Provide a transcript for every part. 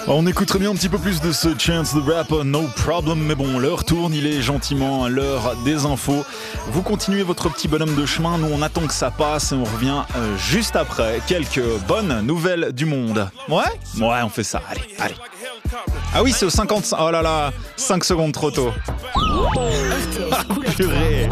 On écouterait bien un petit peu plus de ce Chance the Rapper, No Problem, mais bon, l'heure tourne, il est gentiment l'heure des infos. Vous continuez votre petit bonhomme de chemin, nous on attend que ça passe et on revient juste après. Quelques bonnes nouvelles du monde. Ouais, on fait ça, allez. Ah oui, c'est au 55, oh là là, 5 secondes trop tôt. Purée.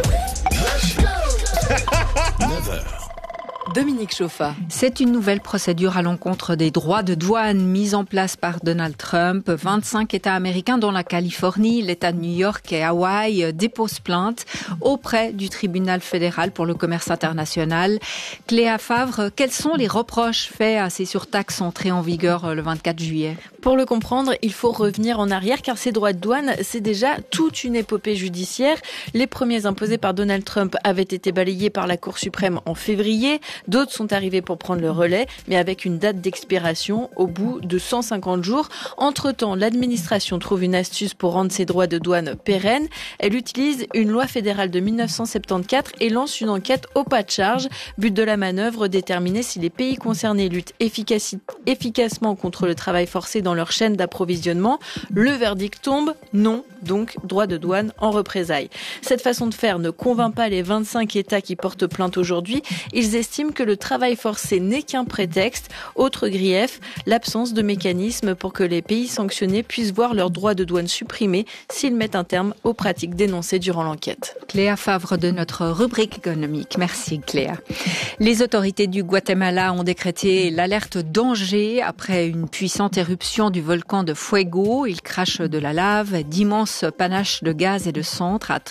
9h. Dominique Chauffa. C'est une nouvelle procédure à l'encontre des droits de douane mise en place par Donald Trump. 25 États américains, dont la Californie, l'État de New York et Hawaï, déposent plainte auprès du tribunal fédéral pour le commerce international. Cléa Favre, quels sont les reproches faits à ces surtaxes entrées en vigueur le 24 juillet ? Pour le comprendre, il faut revenir en arrière car ces droits de douane, c'est déjà toute une épopée judiciaire. Les premiers imposés par Donald Trump avaient été balayés par la Cour suprême en février. D'autres sont arrivés pour prendre le relais, mais avec une date d'expiration au bout de 150 jours. Entre-temps, l'administration trouve une astuce pour rendre ces droits de douane pérennes. Elle utilise une loi fédérale de 1974 et lance une enquête au pas de charge. But de la manœuvre, déterminer si les pays concernés luttent efficacement contre le travail forcé dans leur chaîne d'approvisionnement. Le verdict tombe, non, donc droit de douane en représailles. Cette façon de faire ne convainc pas les 25 États qui portent plainte aujourd'hui. Ils estiment que le travail forcé n'est qu'un prétexte. Autre grief, l'absence de mécanisme pour que les pays sanctionnés puissent voir leurs droits de douane supprimés s'ils mettent un terme aux pratiques dénoncées durant l'enquête. Cléa Favre de notre rubrique économique. Merci Cléa. Les autorités du Guatemala ont décrété l'alerte danger après une puissante éruption du volcan de Fuego. Il crache de la lave, d'immenses panaches de gaz et de cendres à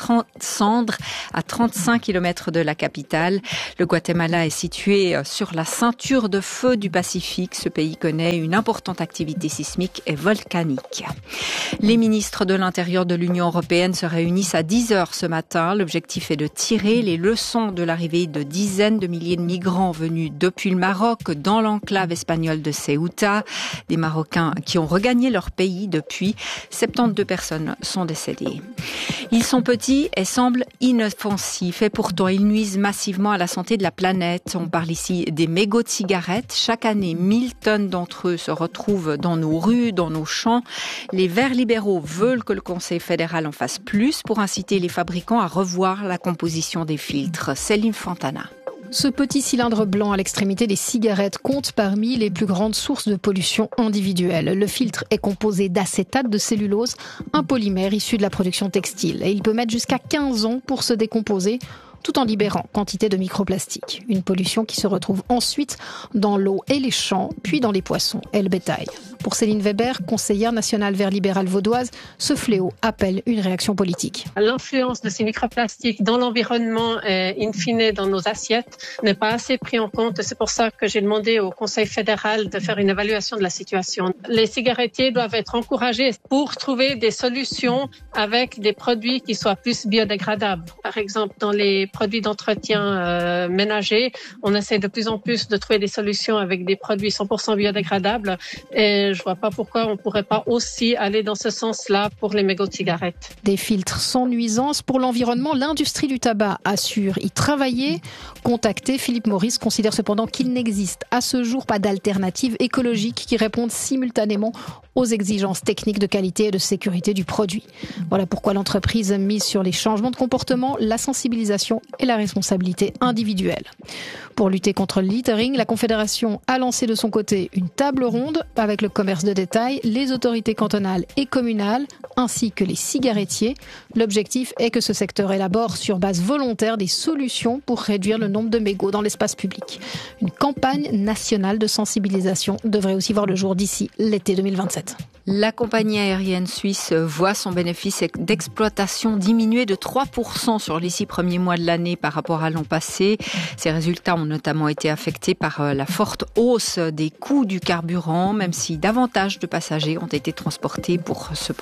35 km de la capitale. Le Guatemala est situé sur la ceinture de feu du Pacifique. Ce pays connaît une importante activité sismique et volcanique. Les ministres de l'Intérieur de l'Union européenne se réunissent à 10h ce matin. L'objectif est de tirer les leçons de l'arrivée de dizaines de milliers de migrants venus depuis le Maroc dans l'enclave espagnole de Ceuta. Des Marocains qui ont regagné leur pays depuis. 72 personnes sont décédées. Ils sont petits et semblent inoffensifs et pourtant ils nuisent massivement à la santé de la planète. On parle ici des mégots de cigarettes. Chaque année, 1000 tonnes d'entre eux se retrouvent dans nos rues, dans nos champs. Les Verts libéraux veulent que le Conseil fédéral en fasse plus pour inciter les fabricants à revoir la composition des filtres. Céline Fontana. Ce petit cylindre blanc à l'extrémité des cigarettes compte parmi les plus grandes sources de pollution individuelle. Le filtre est composé d'acétate de cellulose, un polymère issu de la production textile. Et il peut mettre jusqu'à 15 ans pour se décomposer, tout en libérant quantité de microplastiques. Une pollution qui se retrouve ensuite dans l'eau et les champs, puis dans les poissons et le bétail. Pour Céline Weber, conseillère nationale vert libérale vaudoise, ce fléau appelle une réaction politique. L'influence de ces microplastiques dans l'environnement et in fine dans nos assiettes n'est pas assez pris en compte. C'est pour ça que j'ai demandé au Conseil fédéral de faire une évaluation de la situation. Les cigarettiers doivent être encouragés pour trouver des solutions avec des produits qui soient plus biodégradables. Par exemple, dans les produits d'entretien ménager, on essaie de plus en plus de trouver des solutions avec des produits 100% biodégradables et je vois pas pourquoi on pourrait pas aussi aller dans ce sens-là pour les mégots de cigarettes. Des filtres sans nuisance pour l'environnement, l'industrie du tabac assure y travailler. Contacté, Philippe Maurice considère cependant qu'il n'existe à ce jour pas d'alternative écologique qui répondent simultanément aux exigences techniques de qualité et de sécurité du produit. Voilà pourquoi l'entreprise mise sur les changements de comportement, la sensibilisation et la responsabilité individuelle. Pour lutter contre le littering, la Confédération a lancé de son côté une table ronde avec le commerce de détail, les autorités cantonales et communales, ainsi que les cigarettiers. L'objectif est que ce secteur élabore sur base volontaire des solutions pour réduire le nombre de mégots dans l'espace public. Une campagne nationale de sensibilisation devrait aussi voir le jour d'ici l'été 2027. La compagnie aérienne suisse voit son bénéfice d'exploitation diminuer de 3% sur les 6 premiers mois de l'année par rapport à l'an passé. Ces résultats ont notamment été affectés par la forte hausse des coûts du carburant, même si davantage de passagers ont été transportés pour ce premier semestre.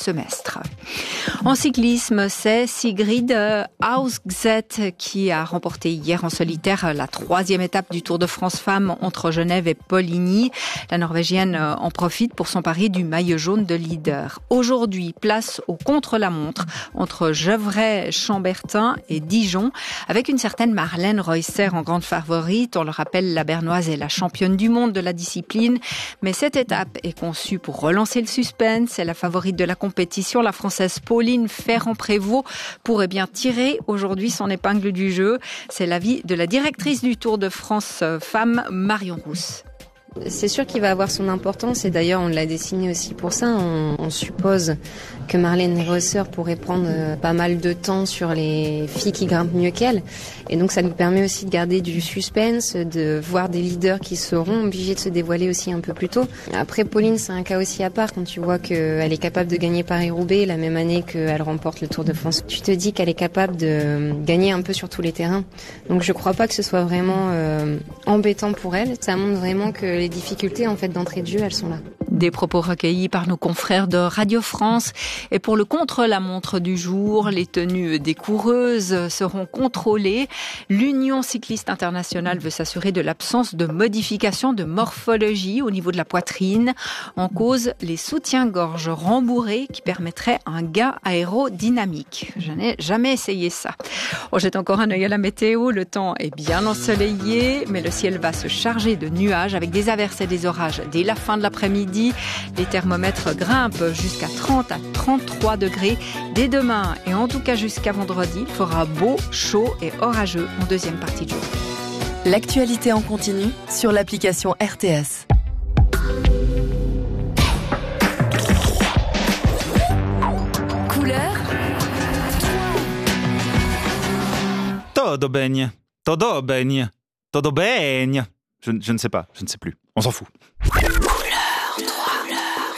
semestre. En cyclisme, c'est Sigrid Hausgset qui a remporté hier en solitaire la 3e étape du Tour de France Femmes entre Genève et Poligny. La Norvégienne en profite pour s'emparer du maillot jaune de leader. Aujourd'hui, place au contre-la-montre entre Gevrey, Chambertin et Dijon, avec une certaine Marlène Reusser en grande favorite. On le rappelle, la Bernoise est la championne du monde de la discipline. Mais cette étape est conçue pour relancer le suspense. C'est la favorite de la compétition, la Française Pauline Ferrand-Prévot, pourrait bien tirer aujourd'hui son épingle du jeu. C'est l'avis de la directrice du Tour de France Femmes, Marion Rousse. C'est sûr qu'il va avoir son importance et d'ailleurs on l'a dessiné aussi pour ça. On suppose que Marlène Reusser pourrait prendre pas mal de temps sur les filles qui grimpent mieux qu'elle. Et donc ça nous permet aussi de garder du suspense, de voir des leaders qui seront obligés de se dévoiler aussi un peu plus tôt. Après Pauline, c'est un cas aussi à part. Quand tu vois qu'elle est capable de gagner Paris-Roubaix la même année qu'elle remporte le Tour de France, tu te dis qu'elle est capable de gagner un peu sur tous les terrains. Donc je crois pas que ce soit vraiment embêtant pour elle. Ça montre vraiment que les difficultés en fait d'entrée de jeu, elles sont là. Des propos recueillis par nos confrères de Radio France. Et pour le contre-la-montre du jour, les tenues des coureuses seront contrôlées. L'Union cycliste internationale veut s'assurer de l'absence de modification de morphologie au niveau de la poitrine. En cause, les soutiens-gorge rembourrés qui permettraient un gain aérodynamique. Je n'ai jamais essayé ça. On jette encore un œil à la météo. Le temps est bien ensoleillé, mais le ciel va se charger de nuages avec des averses et des orages dès la fin de l'après-midi. Les thermomètres grimpent jusqu'à 30 à 33 degrés. Dès demain et en tout cas jusqu'à vendredi, il fera beau, chaud et orageux en deuxième partie de jour. L'actualité en continu sur l'application RTS. Couleur. Todo bene. Todo bene. Todo bene. Je ne sais pas, je ne sais plus. On s'en fout.